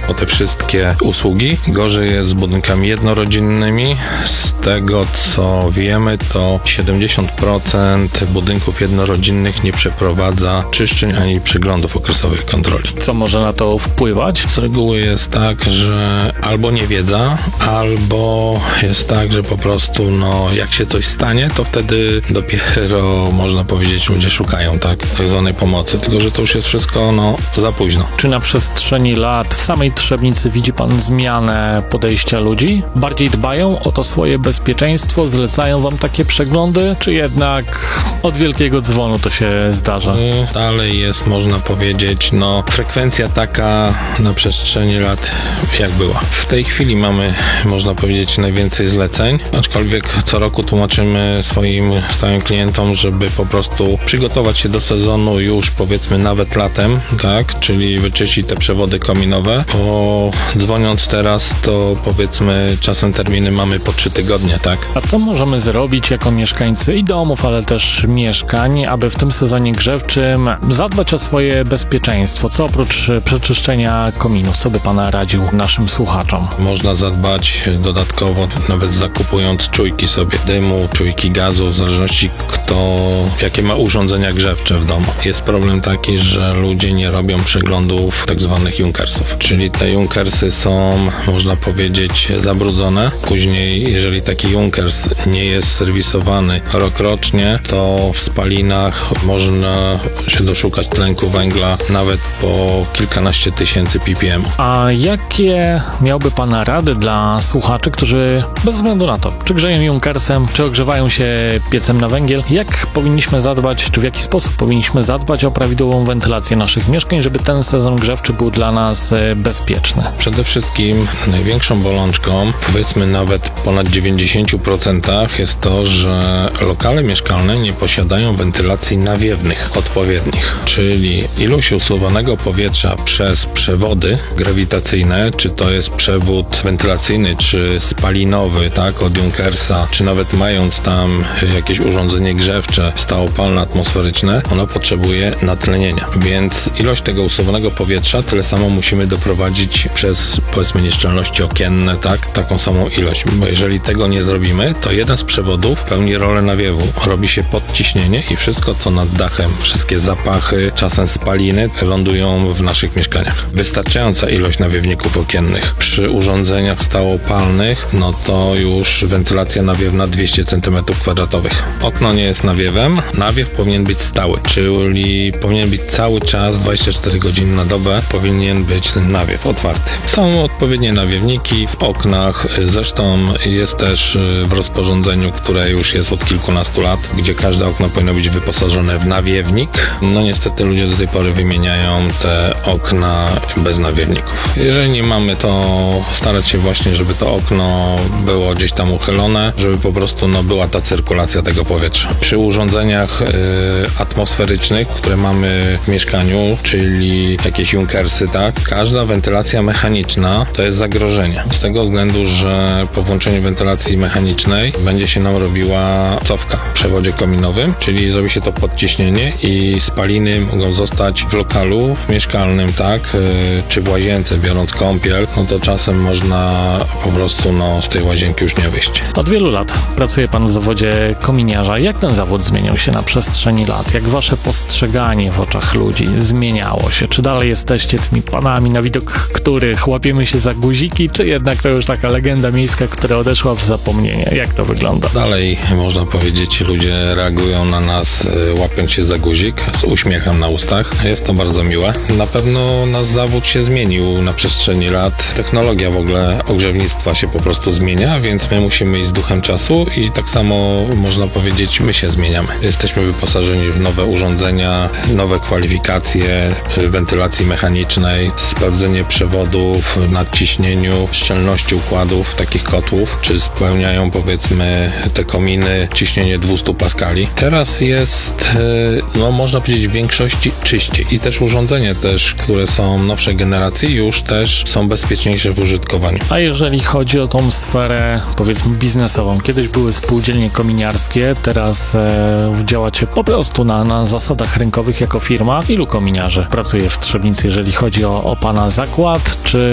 o te wszystkie usługi. Gorzej jest z budynkami jednorodzinnymi. Z tego co wiemy, to 70% budynków jednorodzinnych nie przeprowadza czyszczeń ani przeglądów okresowych kontroli. Co może na to wpływać? Z reguły jest tak, że albo niewiedza, albo jest tak, że po prostu jak się coś stanie, to wtedy dopiero można powiedzieć ludzie szukają tak zwanej pomocy, tylko że to już jest wszystko za późno. Czy na przestrzeni lat w samej Trzebnicy widzi pan zmianę podejścia ludzi? Bardziej dbają o to swoje bezpieczeństwo, zlecają wam takie przeglądy, czy jednak od wielkiego dzwonu to się zdarza? Dalej jest, można powiedzieć, frekwencja taka na przestrzeni lat jak była. W tej chwili mamy, można powiedzieć, najwięcej zleceń, aczkolwiek co roku tłumaczymy swoim stałym klientom, żeby po prostu przygotować się do sezonu już powiedzmy nawet latem, tak, czyli wyczyścić te przewody kominowe, bo dzwoniąc teraz, to powiedzmy czasem terminy mamy po 3 tygodnie, tak. A co możemy zrobić jako mieszkańcy i domów, ale też mieszkań, aby w tym sezonie grzewczym zadbać o swoje bezpieczeństwo? Co oprócz przeczyszczenia kominów? Co by pan radził naszym słuchaczom? Można zadbać dodatkowo, nawet zakupując czujki sobie dymu, czujki gazu, w zależności jakie ma urządzenia grzewcze w domu. Jest problem taki, że ludzie nie robią przeglądów tak zwanych junkersów, czyli te junkersy są, można powiedzieć, zabrudzone. Później, jeżeli taki junkers nie jest serwisowany rokrocznie, to w spalinach można się doszukać tlenku węgla nawet po kilkanaście tysięcy ppm. A jakie miałby pan rady dla słuchaczy, którzy bez względu na to, czy grzeją junkersem, czy ogrzewają się piecem na węgiel, jak powinniśmy zadbać, czy w jaki sposób powinniśmy zadbać o prawidłową wentylację naszych mieszkań, żeby ten sezon grzewczy był dla nas bezpieczny? Przede wszystkim największą bolączką, powiedzmy nawet ponad 90% jest to, że lokale mieszkalne nie posiadają wentylacji nawiewnych odpowiednich, czyli ilość usuwanego powietrza przez przewody grawitacyjne, czy to jest przewód wentylacyjny, czy spalinowy, tak, od junkersa, czy nawet mając tam jakieś urządzenie grzewcze stałopalne atmosferyczne, ono potrzebuje natlenienia, więc ilość tego usuwanego powietrza tyle samo musimy doprowadzić przez, powiedzmy, nieszczelności okienne, tak, taką samą ilość, bo jeżeli tego nie zrobimy, to jeden z przewodów pełni rolę nawiewu, robi się podciśnienie i wszystko co nad dachem, wszystkie zapachy, czasem spaliny lądują w naszych mieszkaniach. Wystarczająca ilość nawiewników okiennych. Przy urządzeniach stałopalnych, to już wentylacja nawiewna 200 cm2. Okno nie jest nawiewem, nawiew powinien być stały, czyli powinien być cały czas, 24 godziny na dobę powinien być ten nawiew otwarty. Są odpowiednie nawiewniki w oknach, zresztą jest też w rozporządzeniu, które już jest od kilkunastu lat, gdzie każde okno powinno być wyposażone w nawiewnik. Niestety ludzie do tej pory wymieniają te okna bez nawiewników. Jeżeli nie mamy, to starać się właśnie, żeby to okno było gdzieś tam uchylone, żeby po prostu była ta cyrkulacja tego powietrza. Przy urządzeniach atmosferycznych, które mamy w mieszkaniu, czyli jakieś junkersy, tak, każda wentylacja mechaniczna to jest zagrożenie. Z tego względu, że po włączeniu wentylacji mechanicznej będzie się nam robiła cofka w przewodzie kominowym, czyli zrobi się to podciśnienie i spaliny mogą zostać w lokalu mieszkalnym, tak, czy w łazience, biorąc kąpiel, to czasem można po prostu z tej łazienki już nie wyjść. Od wielu lat pracuje pan w zawodzie kominiarza. Jak ten zawód zmienił się na przestrzeni lat? Jak wasze postrzeganie w oczach ludzi zmieniało się? Czy dalej jesteście tymi panami, na widok których łapiemy się za guziki, czy jednak to już taka legenda miejska, która odeszła w zapomnienie? Jak to wygląda? Dalej, można powiedzieć, ludzie reagują na nas, łapiąc się za guzik, z uśmiechem na ustach. Jest to bardzo miłe. Na pewno nasz zawód się zmienił na przestrzeni lat. Technologia w ogóle ogrzewnictwa się po prostu zmienia, więc my musimy iść z duchem czasu i tak samo można powiedzieć, my się zmieniamy. Jesteśmy wyposażeni w nowe urządzenia, nowe kwalifikacje wentylacji mechanicznej, sprawdzenie przewodów, nadciśnieniu, szczelności układów takich kotłów, czy spełniają, powiedzmy, te kominy ciśnienie 200 paskali. Teraz jest, można powiedzieć, w większości czyściej i też urządzenia które są nowszej generacji, już też są bezpieczniejsze w użytkowaniu. A jeżeli chodzi o tą sferę, powiedzmy, biznesową, kiedyś były spółdzielnie kominiarskie, teraz działacie po prostu na zasadach rynkowych jako firma. Ilu kominiarzy pracuje w Trzebnicy, jeżeli chodzi o pana zakład, czy